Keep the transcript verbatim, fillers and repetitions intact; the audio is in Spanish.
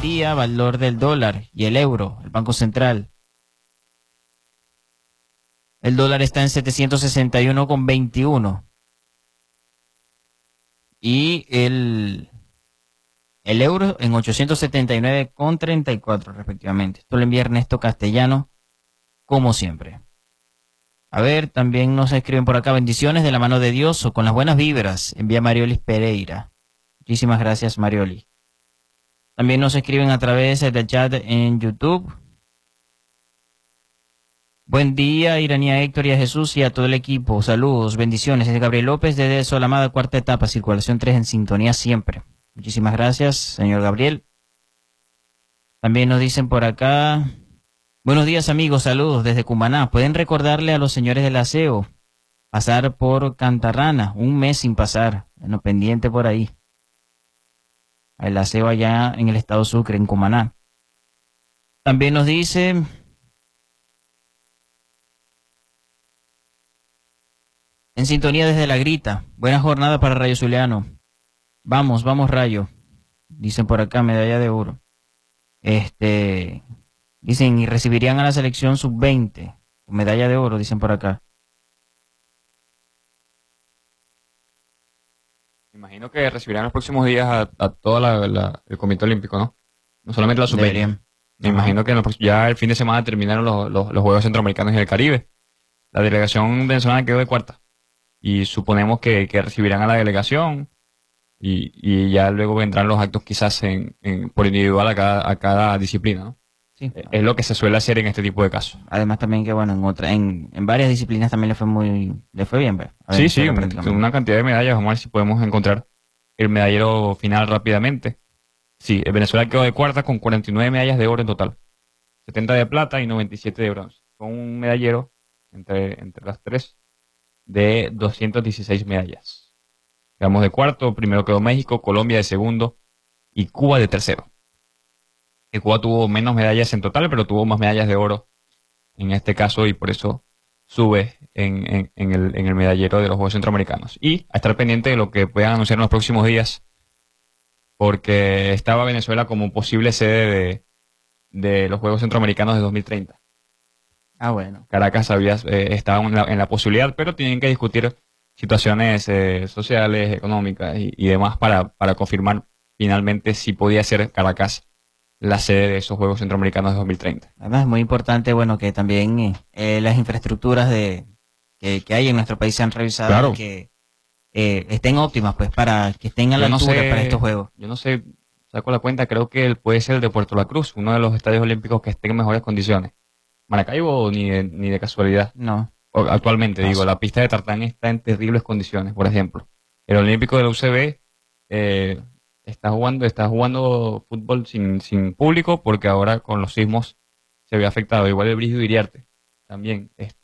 del día, valor del dólar y el euro, el Banco Central. El dólar está en setecientos sesenta y uno con veintiuno. Y el, el euro en ochocientos setenta y nueve con treinta y cuatro respectivamente. Esto lo envía Ernesto Castellano, como siempre. A ver, también nos escriben por acá, bendiciones de la mano de Dios o con las buenas vibras. Envía Mariolis Pereira. Muchísimas gracias, Marioli. También nos escriben a través del chat en YouTube. Buen día, Iranía Héctor y a Jesús y a todo el equipo. Saludos, bendiciones. Es Gabriel López desde Solamada, cuarta etapa, circulación tres en sintonía siempre. Muchísimas gracias, señor Gabriel. También nos dicen por acá, buenos días amigos, saludos desde Cumaná. ¿Pueden recordarle a los señores del aseo pasar por Cantarrana? Un mes sin pasar, bueno, pendiente por ahí. El aseo allá en el estado Sucre, en Cumaná. También nos dice... En sintonía desde La Grita. Buena jornada para Rayo Zuliano. Vamos, vamos Rayo. Dicen por acá, medalla de oro. Este, dicen, y recibirían a la selección sub veinte. Medalla de oro, dicen por acá. Me imagino que recibirán los próximos días a, a todo la, la, el Comité Olímpico, ¿no? No solamente la sub veinte. Me Ajá. imagino que los, ya el fin de semana terminaron los, los, los Juegos Centroamericanos y del Caribe. La delegación venezolana quedó de cuarta. Y suponemos que, que recibirán a la delegación y, y ya luego vendrán los actos quizás en, en, por individual a cada, a cada disciplina, ¿no? Sí. Es, es lo que se suele hacer en este tipo de casos. Además también que, bueno, en otra, en, en varias disciplinas también le fue muy, le fue bien, ¿verdad? Sí, sí, un, una cantidad de medallas. Vamos a ver si podemos encontrar el medallero final rápidamente. Sí, Venezuela quedó de cuarta con cuarenta y nueve medallas de oro en total. setenta de plata y noventa y siete de bronce. Con un medallero entre, entre las tres de doscientas dieciséis medallas. Quedamos de cuarto, primero quedó México, Colombia de segundo y Cuba de tercero. Que Cuba tuvo menos medallas en total, pero tuvo más medallas de oro en este caso y por eso sube en, en, en, el, en el medallero de los Juegos Centroamericanos. Y a estar pendiente de lo que puedan anunciar en los próximos días, porque estaba Venezuela como posible sede de, de los Juegos Centroamericanos de dos mil treinta. Ah, bueno. Caracas había, eh, estaba en la, en la posibilidad, pero tienen que discutir situaciones eh, sociales, económicas y, y demás para, para confirmar finalmente si podía ser Caracas la sede de esos Juegos Centroamericanos de dos mil treinta. Además es muy importante, bueno, que también eh, las infraestructuras de que, que hay en nuestro país sean revisadas, claro, que eh, estén óptimas, pues, para que estén a la yo no altura sé, para estos Juegos. Yo no sé, saco la cuenta, creo que el, puede ser el de Puerto La Cruz, uno de los estadios olímpicos que estén en mejores condiciones. Maracaibo ni de, ni de casualidad. No. O, actualmente, no, digo, la pista de tartán está en terribles condiciones, por ejemplo. El Olímpico de la U C B eh, está jugando está jugando fútbol sin, sin público porque ahora con los sismos se ve afectado. Igual el Brígido Iriarte también está